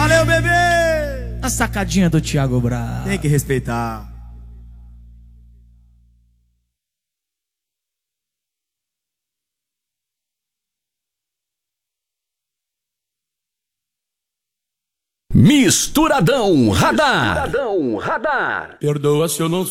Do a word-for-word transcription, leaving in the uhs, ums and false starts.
Valeu, bebê! A sacadinha do Thiago Braz. Tem que respeitar. Misturadão Radar. Misturadão Radar. Perdoa se eu não